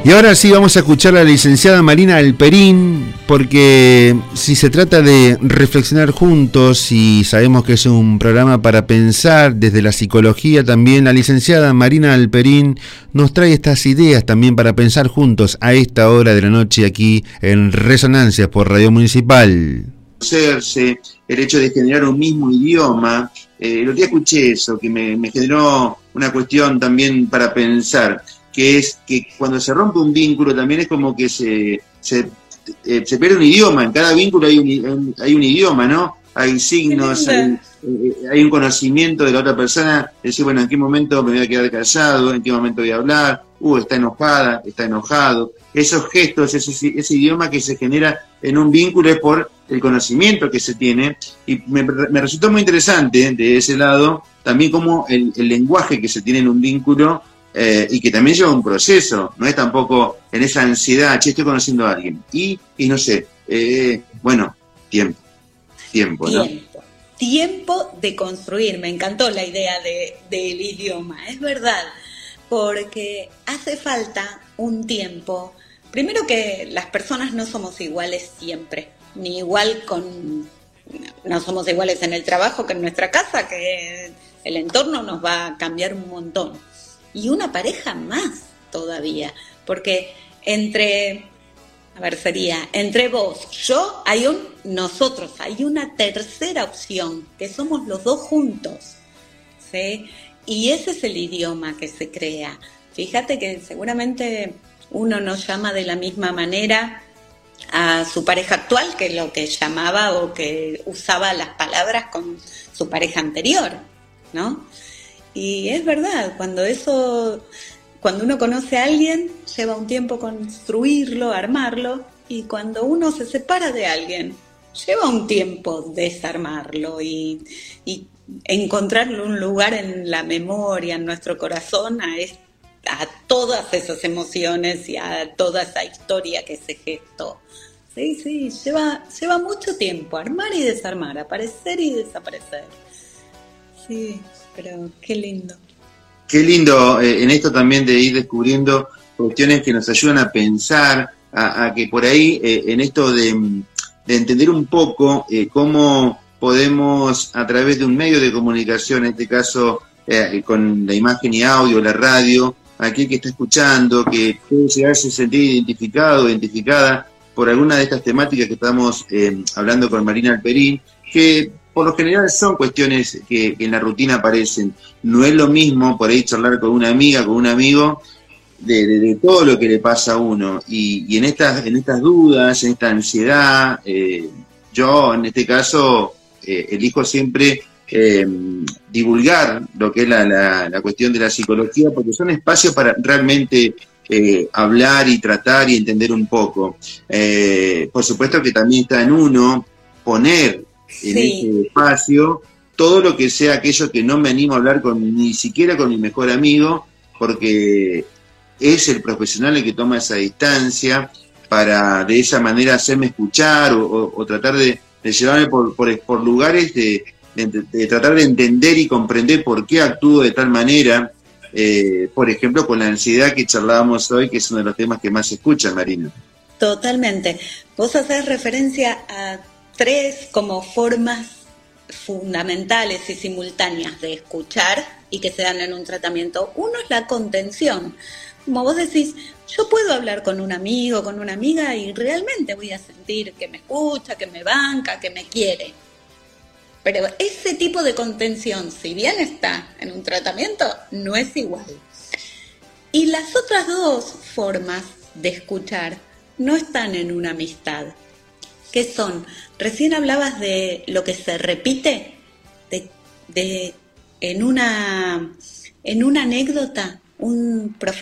Y ahora sí vamos a escuchar a la licenciada Marina Alperín, porque si se trata de reflexionar juntos y sabemos que es un programa para pensar desde la psicología, también la licenciada Marina Alperín nos trae estas ideas también para pensar juntos a esta hora de la noche aquí en Resonancias por Radio Municipal. El hecho de generar un mismo idioma, el otro día escuché eso, que me generó una cuestión también para pensar, que es que cuando se rompe un vínculo también es como que se pierde un idioma. En cada vínculo hay un idioma, ¿no? Hay signos, hay un conocimiento de la otra persona, decir, bueno, ¿en qué momento me voy a quedar callado? ¿En qué momento voy a hablar? Está enojada, está enojado. Esos gestos, ese idioma que se genera en un vínculo es por el conocimiento que se tiene, y me resultó muy interesante de ese lado también como el lenguaje que se tiene en un vínculo, y que también lleva un proceso, no es tampoco en esa ansiedad, estoy conociendo a alguien, y no sé, bueno, tiempo, ¿no? Tiempo de construir, me encantó la idea del idioma, es verdad, porque hace falta un tiempo. Primero que las personas no somos iguales siempre, no somos iguales en el trabajo que en nuestra casa, que el entorno nos va a cambiar un montón. Y una pareja más todavía, porque entre vos, yo, nosotros, hay una tercera opción, que somos los dos juntos, ¿sí? Y ese es el idioma que se crea. Fíjate que seguramente uno no llama de la misma manera a su pareja actual que lo que llamaba o que usaba las palabras con su pareja anterior, ¿no? Y es verdad, cuando uno conoce a alguien, lleva un tiempo construirlo, armarlo, y cuando uno se separa de alguien, lleva un tiempo desarmarlo y encontrarle un lugar en la memoria, en nuestro corazón, a todas esas emociones y a toda esa historia que se gestó. Sí, lleva mucho tiempo, armar y desarmar, aparecer y desaparecer. Sí, pero qué lindo. Qué lindo en esto también de ir descubriendo cuestiones que nos ayudan a pensar, a que por ahí, en esto de entender un poco cómo podemos, a través de un medio de comunicación, en este caso con la imagen y audio, la radio, aquel que está escuchando, que puede llegarse a sentir identificada por alguna de estas temáticas que estamos hablando con Marina Alperín, que por lo general son cuestiones que en la rutina aparecen. No es lo mismo por ahí charlar con una amiga, con un amigo, de todo lo que le pasa a uno. Y en estas dudas, en esta ansiedad, yo en este caso elijo siempre divulgar lo que es la cuestión de la psicología, porque son espacios para realmente hablar y tratar y entender un poco. Por supuesto que también está en uno poner en este espacio todo lo que sea aquello que no me animo a hablar ni siquiera con mi mejor amigo, porque es el profesional el que toma esa distancia para de esa manera hacerme escuchar o tratar de llevarme por lugares de tratar de entender y comprender por qué actúo de tal manera, por ejemplo con la ansiedad que charlábamos hoy, que es uno de los temas que más se escuchan, Marina. Totalmente. Vos hacés referencia a 3 como formas fundamentales y simultáneas de escuchar y que se dan en un tratamiento. Uno es la contención. Como vos decís, yo puedo hablar con un amigo, con una amiga y realmente voy a sentir que me escucha, que me banca, que me quiere. Pero ese tipo de contención, si bien está en un tratamiento, no es igual. Y las otras 2 formas de escuchar no están en una amistad. ¿Qué son? Recién hablabas de lo que se repite, en una anécdota, un profesor